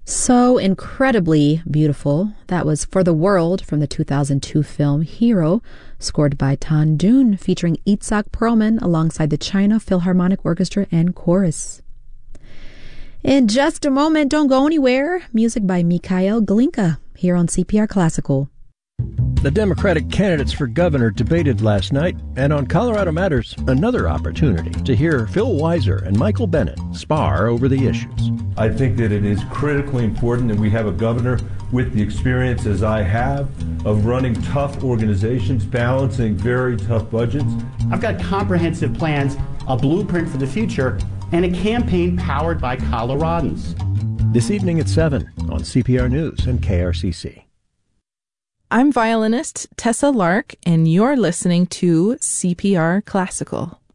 So incredibly beautiful. That was For the World from the 2002 film Hero, scored by Tan Dun, featuring Itzhak Perlman alongside the China Philharmonic Orchestra and Chorus. In just a moment, don't go anywhere. Music by Mikhail Glinka here on CPR Classical. The Democratic candidates for governor debated last night, and on Colorado Matters, another opportunity to hear Phil Weiser and Michael Bennet spar over the issues. I think that it is critically important that we have a governor with the experience as I have of running tough organizations, balancing very tough budgets. I've got comprehensive plans, a blueprint for the future, and a campaign powered by Coloradans. This evening at 7 on CPR News and KRCC. I'm violinist Tessa Lark, and you're listening to CPR Classical.